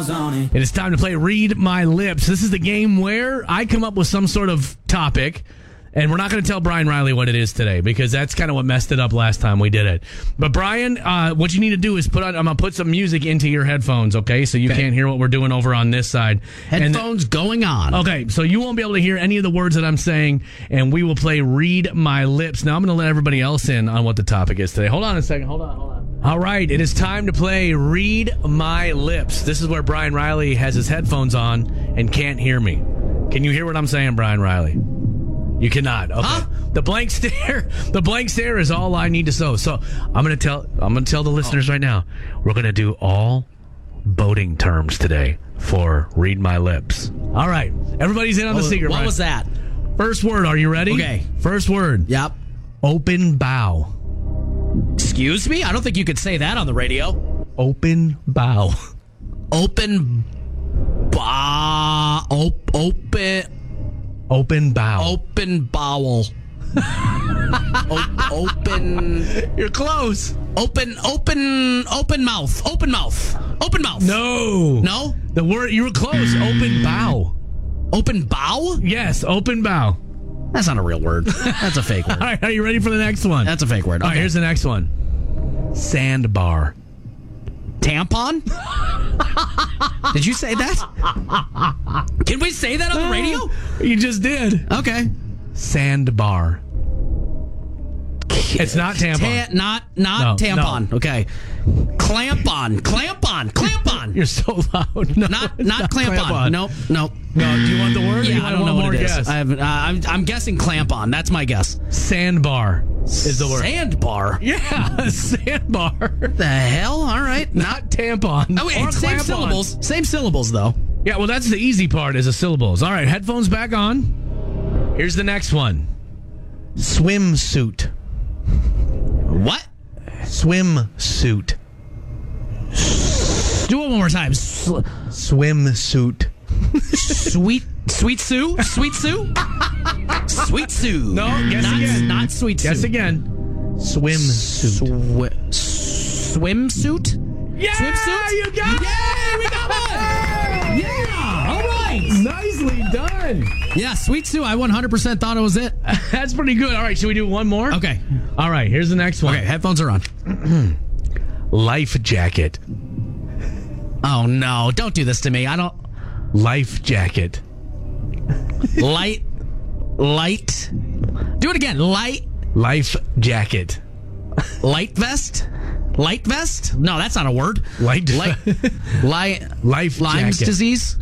It is time to play Read My Lips. This is the game where I come up with some sort of topic, and we're not going to tell Brian Riley what it is today because that's kind of what messed it up last time we did it. But Brian, what you need to do is I'm going to put some music into your headphones, okay? So you can't hear what we're doing over on this side. Headphones going on. Okay, so you won't be able to hear any of the words that I'm saying, and we will play Read My Lips. Now I'm going to let everybody else in on what the topic is today. Hold on a second. Hold on. All right, it is time to play Read My Lips. This is where Brian Riley has his headphones on and can't hear me. Can you hear what I'm saying, Brian Riley? You cannot. Okay. Huh? The blank stare is all I need to know. So I'm going to tell the listeners right now. We're going to do all boating terms today for Read My Lips. All right. Everybody's in on the secret. What was that? First word. Are you ready? Okay. First word. Yep. Open bow. Excuse me? I don't think you could say that on the radio. Open bow. Open Open bow. Open bowel. Open. You're close. Open mouth. Open mouth. Open mouth. No. The word, you were close. Open bow. Open bow? Yes, open bow. That's not a real word. That's a fake word. All right, are you ready for the next one? That's a fake word. All right, here's the next one. Sandbar. Tampon? Did you say that? Can we say that on the radio? You just did. Okay. Sandbar. It's not tampon. Not No, tampon. no. Okay. Clamp on. You're so loud. No, Not clamp on. Nope. No, do you want the word? Yeah, I don't know what it is. Guess? I'm guessing clamp on. That's my guess. Sandbar is the word. Sandbar? Yeah, sandbar. The hell? All right. Not tampon. Oh, wait, or same clamp-on. syllables. Same syllables, though. Yeah, well, that's the easy part is the syllables. All right, headphones back on. Here's the next one. Swimsuit. What? Swimsuit. Do it one more time. Swimsuit. Sweet Sue? Sweet Sue? Sweet Sue. No, guess again. Not Sweet Sue. Guess again. Swimsuit. Swimsuit? Yeah, Swimsuit? you got it! Yay, we got one! Yeah, all right. Nicely done. Yeah, Sweet Sue, I 100% thought it was it. That's pretty good. All right, should we do one more? Okay. All right, here's the next one. Okay, headphones are on. Life jacket. Oh, no, don't do this to me. I don't... Life jacket. Light. Do it again. Life jacket. Light vest? Light vest? No, that's not a word. Life Lyme's jacket. disease?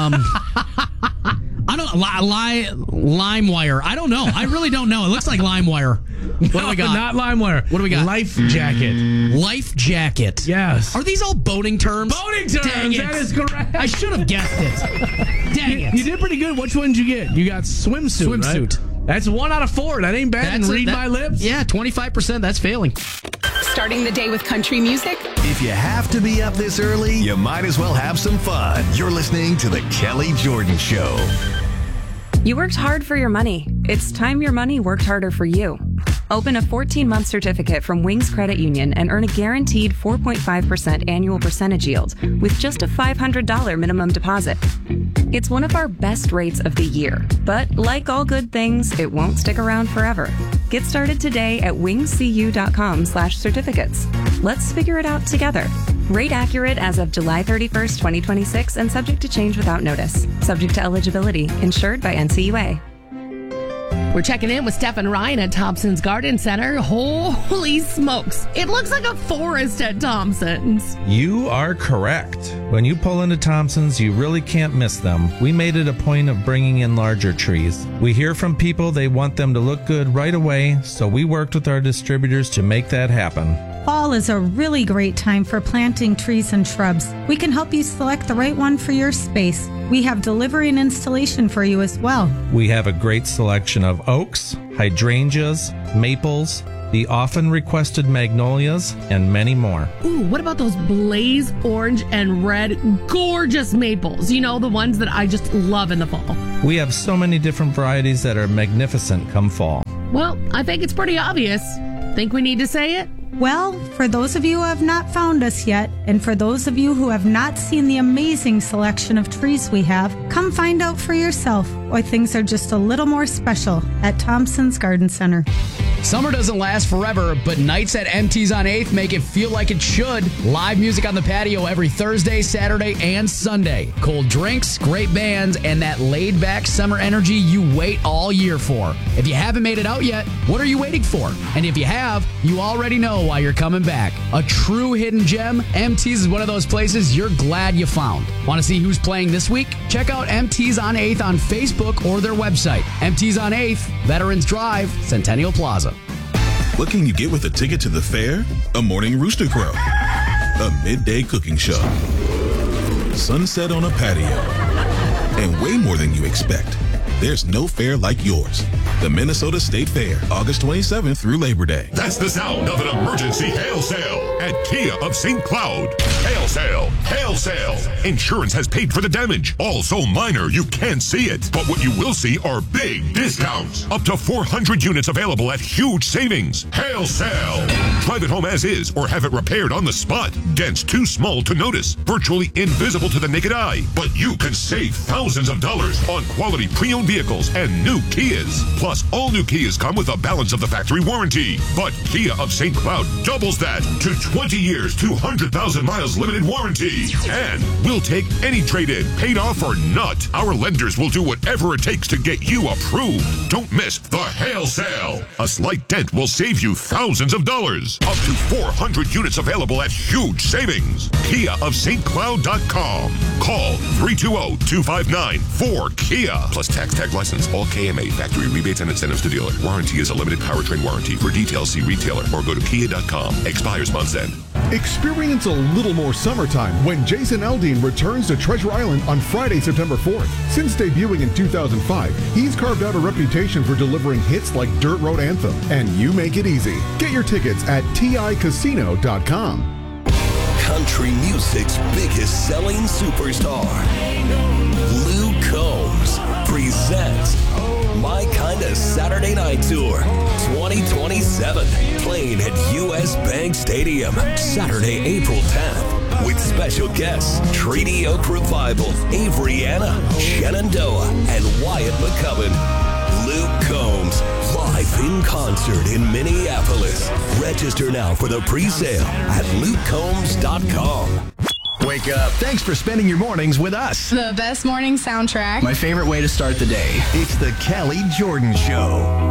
I don't lime wire. I don't know. I really don't know. It looks like lime wire. What do we got? Not LimeWire. What do we got? Life jacket. Life jacket. Yes. Are these all boating terms? Boating terms. Dang it. That is correct. I should have guessed it. Dang it. You did pretty good. Which one did you get? You got swimsuit. Swimsuit. Right? That's 1 out of 4. That ain't bad. That's Read my lips. Yeah, 25%. That's failing. Starting the day with country music? If you have to be up this early, you might as well have some fun. You're listening to The Kelly Jordan Show. You worked hard for your money. It's time your money worked harder for you. Open a 14-month certificate from Wings Credit Union and earn a guaranteed 4.5% annual percentage yield with just a $500 minimum deposit. It's one of our best rates of the year, but like all good things, it won't stick around forever. Get started today at wingscu.com/certificates. Let's figure it out together. Rate accurate as of July 31st, 2026 and subject to change without notice. Subject to eligibility. Insured by NCUA. We're checking in with Steph and Ryan at Thompson's Garden Center. Holy smokes. It looks like a forest at Thompson's. You are correct. When you pull into Thompson's, you really can't miss them. We made it a point of bringing in larger trees. We hear from people they want them to look good right away, so we worked with our distributors to make that happen. Fall is a really great time for planting trees and shrubs. We can help you select the right one for your space. We have delivery and installation for you as well. We have a great selection of oaks, hydrangeas, maples, the often requested magnolias, and many more. Ooh, what about those blaze orange and red gorgeous maples? You know, the ones that I just love in the fall. We have so many different varieties that are magnificent come fall. Well, I think it's pretty obvious. Think we need to say it? Well, for those of you who have not found us yet, and for those of you who have not seen the amazing selection of trees we have, come find out for yourself why things are just a little more special at Thompson's Garden Center. Summer doesn't last forever, but nights at MT's on 8th make it feel like it should. Live music on the patio every Thursday, Saturday, and Sunday. Cold drinks, great bands, and that laid-back summer energy you wait all year for. If you haven't made it out yet, what are you waiting for? And if you have, you already know why you're coming back. A true hidden gem, MT's is one of those places you're glad you found. Want to see who's playing this week? Check out MT's on 8th on Facebook or their website. MT's on 8th, Veterans Drive, Centennial Plaza. What can you get with a ticket to the fair? A morning rooster crow, a midday cooking show, sunset on a patio, and way more than you expect. There's no fair like yours. The Minnesota State Fair, August 27th through Labor Day. That's the sound of an emergency hail sale at Kia of St. Cloud. Hail sale, hail sale. Insurance has paid for the damage. All so minor you can't see it. But what you will see are big discounts. Up to 400 units available at huge savings. Hail sale. Drive it home as is or have it repaired on the spot. Dents too small to notice. Virtually invisible to the naked eye. But you can save thousands of dollars on quality pre-owned vehicles and new Kias. Plus, all new Kias come with a balance of the factory warranty. But Kia of St. Cloud doubles that to 20 years, 200,000 miles limited warranty. And we'll take any trade-in, paid off or not. Our lenders will do whatever it takes to get you approved. Don't miss the hail sale. A slight dent will save you thousands of dollars. Up to 400 units available at huge savings. KiaofSt.Cloud.com. Call 320-259-4KIA. Plus tax tag license, all KMA, factory rebates and incentives to dealer. Warranty is a limited powertrain warranty. For details, see retailer or go to Kia.com. Expires month's end. Experience a little more summertime when Jason Aldean returns to Treasure Island on Friday, September 4th. Since debuting in 2005, he's carved out a reputation for delivering hits like Dirt Road Anthem and You Make It Easy. Get your tickets at TICasino.com. Country music's biggest selling superstar, Luke Combs, presents My Kinda Saturday Night Tour 2027, playing at U.S. Bank Stadium Saturday, April 10th, with special guests Treaty Oak Revival, Avery Anna, Shenandoah, and Wyatt McCubbin. Luke Combs, live in concert in Minneapolis. Register now for the pre-sale at lukecombs.com. Wake up. Thanks for spending your mornings with us. The best morning soundtrack. My favorite way to start the day. It's the Kelly Jordan Show.